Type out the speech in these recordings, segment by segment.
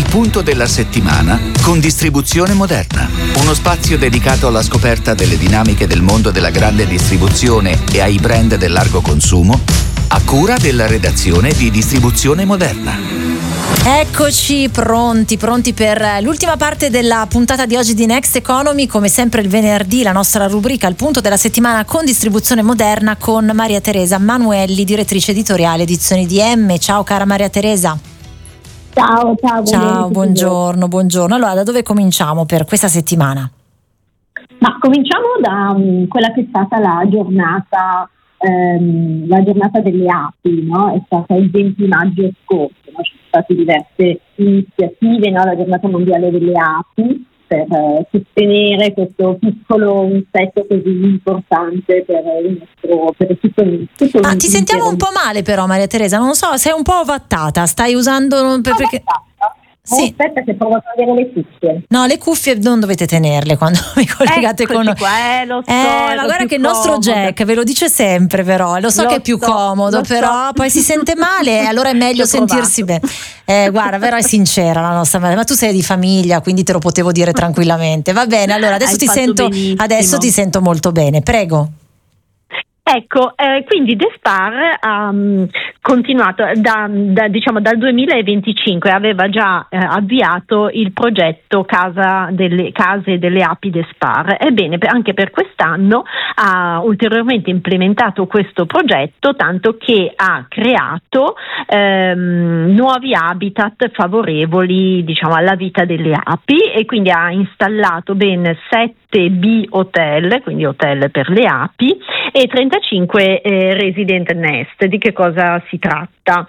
punto della settimana con Distribuzione Moderna, uno spazio dedicato alla scoperta delle dinamiche del mondo della grande distribuzione e ai brand del largo consumo, a cura della redazione di Distribuzione Moderna. Eccoci pronti per l'ultima parte della puntata di oggi di Next Economy. Come sempre il venerdì la nostra rubrica al punto della settimana con Distribuzione Moderna con Maria Teresa Manuelli, direttrice editoriale Edizioni DM. Ciao cara Maria Teresa. Ciao, buongiorno. Allora, da dove cominciamo per questa settimana? Ma cominciamo da quella che è stata la giornata delle api, no? È stata il 20 maggio scorso, no? Ci sono state diverse iniziative, no? La giornata mondiale delle api per sostenere questo piccolo insetto così importante per tutto il ti sentiamo un po' male però Maria Teresa, non so, sei un po' ovattata, stai usando perché... Sì. Aspetta che provo a togliere le cuffie. No, le cuffie non dovete tenerle quando vi collegate con noi. Lo so, ma guarda che il nostro Jack ve lo dice sempre, però lo so che è più comodo, però poi si sente male e allora è meglio sentirsi bene. Guarda, però è sincera la nostra madre, ma tu sei di famiglia, quindi te lo potevo dire tranquillamente. Va bene, allora adesso ti sento molto bene, prego. Ecco, quindi Despar ha continuato dal 2025, aveva già avviato il progetto Case delle Api Despar. Ebbene, anche per quest'anno ha ulteriormente implementato questo progetto, tanto che ha creato nuovi habitat favorevoli, alla vita delle api, e quindi ha installato ben 7 B-hotel, quindi hotel per le api, e 35 resident nest. Di che cosa si tratta?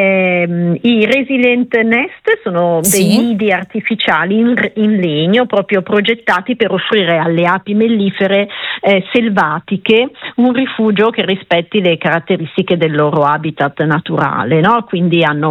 I resident nest sono dei nidi artificiali in legno proprio progettati per offrire alle api mellifere selvatiche un rifugio che rispetti le caratteristiche del loro habitat naturale, no? Quindi hanno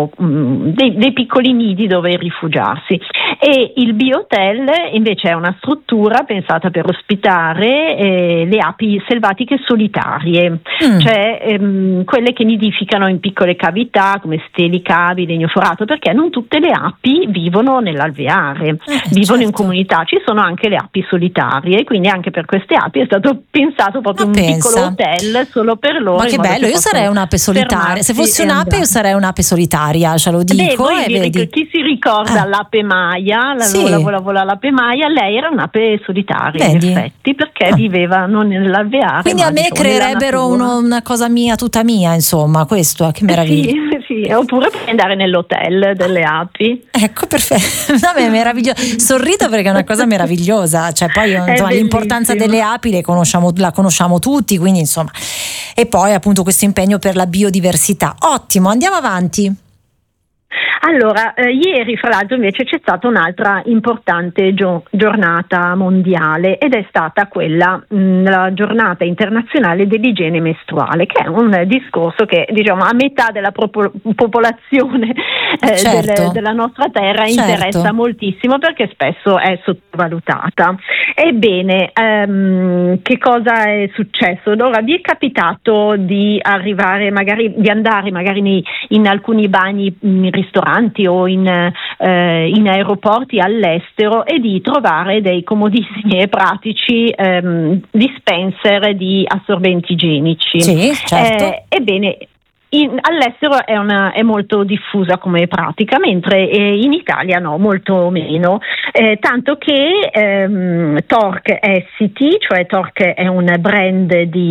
dei piccoli nidi dove rifugiarsi. E il B-hotel invece è una struttura pensata per ospitare le api selvatiche solitarie, cioè quelle che nidificano in piccole cavità come steli, cavi, legno forato, perché non tutte le api vivono nell'alveare, vivono in comunità, ci sono anche le api solitarie, quindi anche per queste api è stato pensato proprio piccolo hotel solo per loro. Ma che bello, io sarei un'ape solitaria, se fossi un'ape io sarei un'ape solitaria, ce lo dico. Vedi. Chi si ricorda l'ape Maia, vola l'ape Maia, lei era un'ape solitaria, in effetti, perché viveva non nell'alveare. Quindi a me creerebbero una cosa mia, tutta mia, insomma, questo, che meraviglia. Sì, oppure puoi andare nell'hotel delle api. Ecco, perfetto. Vabbè, meraviglioso. Sorrido perché è una cosa meravigliosa, cioè poi l'importanza delle api la conosciamo tutti, quindi insomma. E poi appunto questo impegno per la biodiversità. Ottimo, andiamo avanti. Allora, ieri fra l'altro invece c'è stata un'altra importante giornata mondiale, ed è stata la giornata internazionale dell'igiene mestruale, che è un discorso che a metà della popolazione della nostra terra interessa moltissimo, perché spesso è sottovalutata. Ebbene, che cosa è successo? Allora, vi è capitato di andare magari in alcuni bagni in ristoranti o in aeroporti all'estero e di trovare dei comodissimi e pratici dispenser di assorbenti igienici? Sì, certo. Ebbene, all'estero è molto diffusa come pratica, mentre in Italia no, molto meno, tanto che Tork Essity, cioè Tork è un brand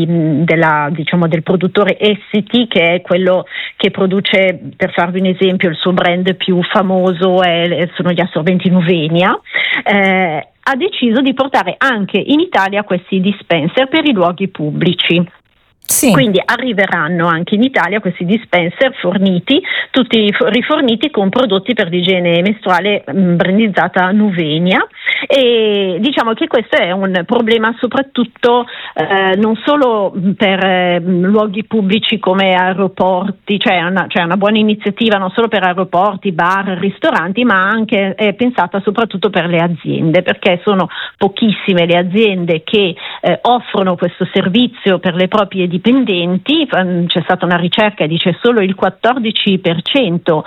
del produttore Essity, che è quello che produce, per farvi un esempio, il suo brand più famoso sono gli assorbenti Nuvenia. Ha deciso di portare anche in Italia questi dispenser per i luoghi pubblici. Sì. Quindi arriveranno anche in Italia questi dispenser tutti riforniti con prodotti per l'igiene mestruale brandizzata Nuvenia, e diciamo che questo è un problema soprattutto non solo per luoghi pubblici come aeroporti, cioè una buona iniziativa non solo per aeroporti, bar, ristoranti, ma anche è pensata soprattutto per le aziende, perché sono pochissime le aziende che offrono questo servizio per le proprie dipendenti. C'è stata una ricerca che dice solo il 14%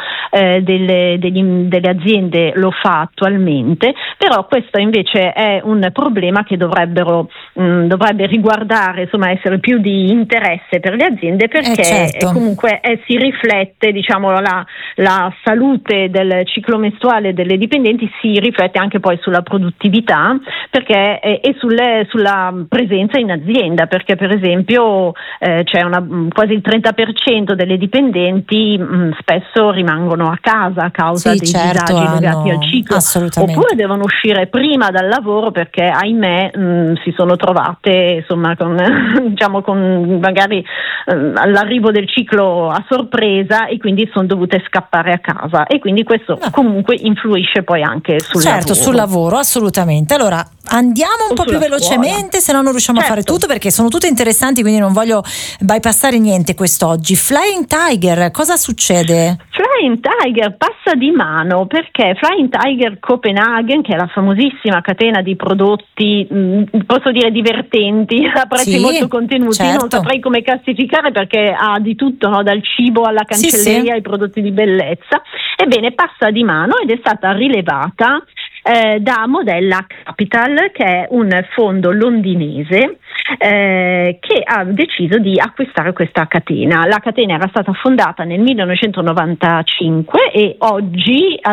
delle aziende lo fa attualmente, però questo invece è un problema che dovrebbe riguardare, insomma, essere più di interesse per le aziende, perché certo. comunque si riflette, diciamo, la salute del ciclo mestruale delle dipendenti si riflette anche poi sulla produttività, perché e sulla presenza in azienda, perché per esempio c'è quasi il 30% delle dipendenti spesso rimangono a casa a causa dei disagi legati al ciclo, oppure devono uscire prima dal lavoro perché ahimè si sono trovate, insomma, con magari all'arrivo del ciclo a sorpresa, e quindi sono dovute scappare a casa, e quindi questo comunque influisce poi anche sul lavoro. Certo, sul lavoro, assolutamente. Allora andiamo un po' più velocemente, se no non riusciamo a fare tutto, perché sono tutte interessanti, quindi non voglio bypassare niente quest'oggi. Flying Tiger, cosa succede? Flying Tiger passa di mano, perché Flying Tiger Copenhagen, che è la famosissima catena di prodotti, posso dire divertenti, a prezzi molto contenuti, certo. Non saprei come classificare perché ha di tutto, no? Dal cibo alla cancelleria ai prodotti di bellezza. Ebbene, passa di mano ed è stata rilevata da Modella Capital, che è un fondo londinese che ha deciso di acquistare questa catena. La catena era stata fondata nel 1995 e oggi ha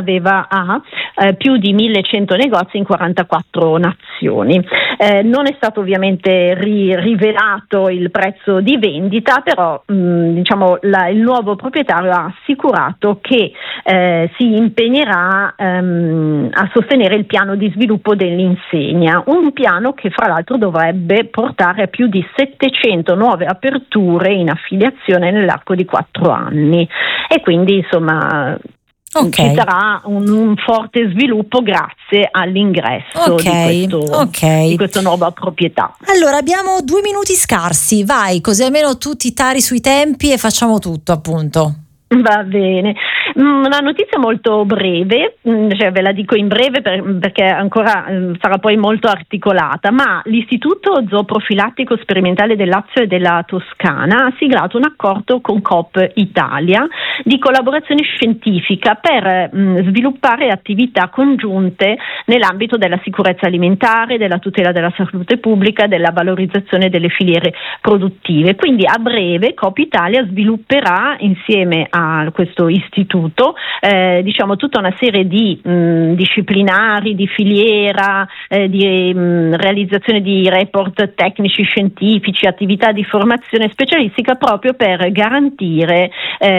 più di 1100 negozi in 44 nazioni. Non è stato ovviamente rivelato il prezzo di vendita, però diciamo il nuovo proprietario ha assicurato che si impegnerà a sostenere il piano di sviluppo dell'insegna, un piano che fra l'altro dovrebbe portare a più di 700 nuove aperture in affiliazione nell'arco di 4 anni, e quindi insomma ci sarà un forte sviluppo grazie all'ingresso di questa nuova proprietà. Allora abbiamo 2 minuti scarsi, vai, così almeno tu ti tari sui tempi e facciamo tutto, appunto. Va bene, una notizia molto breve, cioè ve la dico in breve perché ancora sarà poi molto articolata, ma l'Istituto Zooprofilattico Sperimentale del Lazio e della Toscana ha siglato un accordo con Coop Italia di collaborazione scientifica per sviluppare attività congiunte nell'ambito della sicurezza alimentare, della tutela della salute pubblica, della valorizzazione delle filiere produttive. Quindi a breve Coop Italia svilupperà insieme a questo istituto diciamo tutta una serie di disciplinari, di filiera, di realizzazione di report tecnici scientifici, attività di formazione specialistica proprio per garantire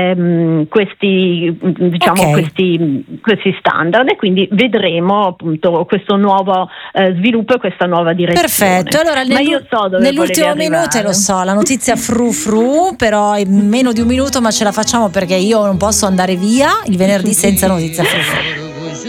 questi standard, e quindi vedremo appunto questo nuovo sviluppo e questa nuova direzione. Perfetto, allora nell'ultimo minuto lo so, la notizia fru però in meno di un minuto, ma ce la facciamo perché io non posso andare via il venerdì senza notizia fru.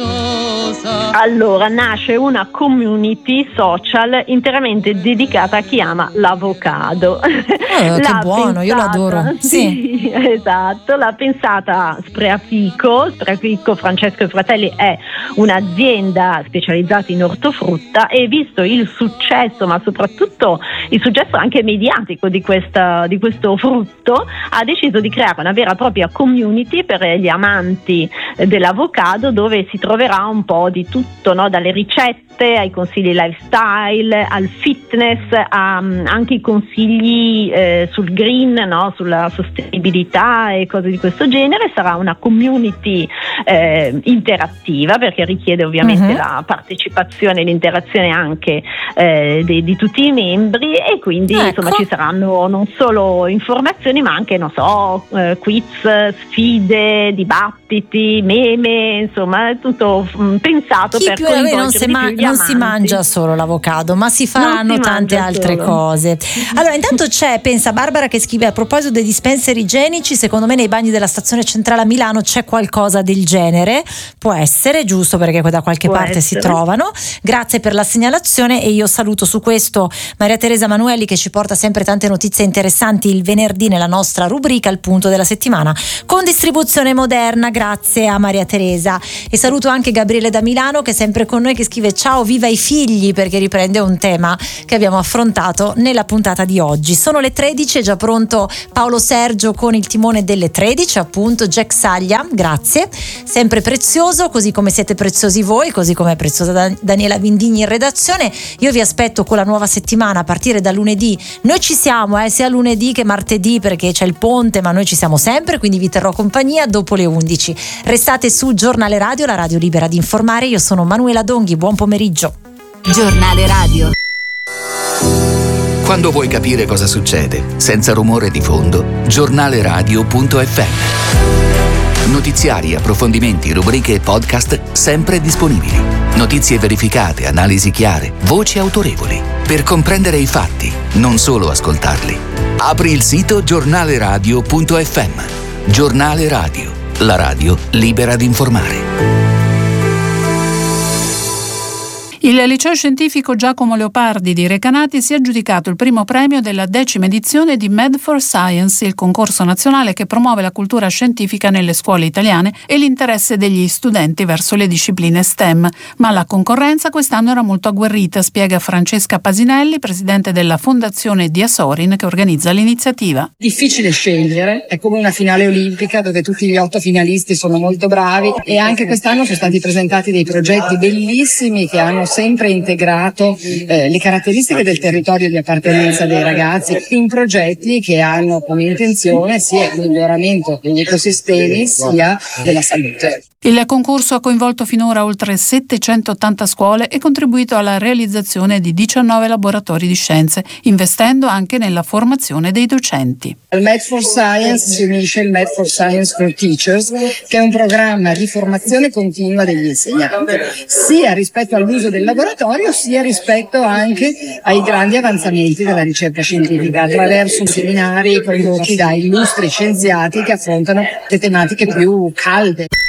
Allora, nasce una community social interamente dedicata a chi ama l'avocado. Che buono, io lo adoro. Sì, esatto, l'ha pensata Spreafico Francesco e Fratelli, è un'azienda specializzata in ortofrutta, e visto il successo, ma soprattutto il successo anche mediatico di questo frutto, ha deciso di creare una vera e propria community per gli amanti dell'avocado, dove si troverà un po' di tutto, no? Dalle ricette ai consigli lifestyle, al fitness, anche i consigli sul green, no? Sulla sostenibilità e cose di questo genere. Sarà una community interattiva, perché richiede ovviamente la partecipazione e l'interazione anche di tutti i membri, e quindi insomma ci saranno non solo informazioni ma anche quiz, sfide, dibattiti, meme, insomma è tutto pensato per coinvolgere non si mangia solo l'avocado, ma si faranno tante altre cose. Allora intanto pensa Barbara che scrive: a proposito dei dispenser igienici, secondo me nei bagni della stazione centrale a Milano c'è qualcosa del genere. genere, può essere giusto, perché da qualche parte si trovano. Grazie per la segnalazione, e io saluto su questo Maria Teresa Manuelli, che ci porta sempre tante notizie interessanti il venerdì nella nostra rubrica Il punto della settimana con distribuzione moderna. Grazie a Maria Teresa, e saluto anche Gabriele da Milano, che è sempre con noi, che scrive: ciao, viva i figli, perché riprende un tema che abbiamo affrontato nella puntata di oggi. Sono le 13, è già pronto Paolo Sergio con il timone delle 13, appunto. Jack Saglia, grazie, sempre prezioso, così come siete preziosi voi, così come è preziosa Daniela Vindigni in redazione. Io vi aspetto con la nuova settimana a partire da lunedì. Noi ci siamo sia lunedì che martedì, perché c'è il ponte, ma noi ci siamo sempre, quindi vi terrò compagnia dopo le 11. Restate su Giornale Radio, la radio libera di informare. Io sono Manuela Donghi, buon pomeriggio. Giornale Radio. Quando vuoi capire cosa succede senza rumore di fondo, giornaleradio.fm. Notiziari, approfondimenti, rubriche e podcast sempre disponibili. Notizie verificate, analisi chiare, voci autorevoli. Per comprendere i fatti, non solo ascoltarli. Apri il sito giornaleradio.fm. Giornale Radio, la radio libera di informare. Il liceo scientifico Giacomo Leopardi di Recanati si è aggiudicato il primo premio della 10ª edizione di Med for Science, il concorso nazionale che promuove la cultura scientifica nelle scuole italiane e l'interesse degli studenti verso le discipline STEM. Ma la concorrenza quest'anno era molto agguerrita, spiega Francesca Pasinelli, presidente della Fondazione Diasorin che organizza l'iniziativa. Difficile scegliere, è come una finale olimpica dove tutti gli 8 finalisti sono molto bravi, e anche quest'anno sono stati presentati dei progetti bellissimi che hanno sempre integrato le caratteristiche del territorio di appartenenza dei ragazzi in progetti che hanno come intenzione sia il miglioramento degli ecosistemi sia della salute. Il concorso ha coinvolto finora oltre 780 scuole e contribuito alla realizzazione di 19 laboratori di scienze, investendo anche nella formazione dei docenti. Al Med for Science si unisce il Med for Science for Teachers, che è un programma di formazione continua degli insegnanti, sia rispetto all'uso del laboratorio, sia rispetto anche ai grandi avanzamenti della ricerca scientifica, attraverso seminari condotti da illustri scienziati che affrontano le tematiche più calde.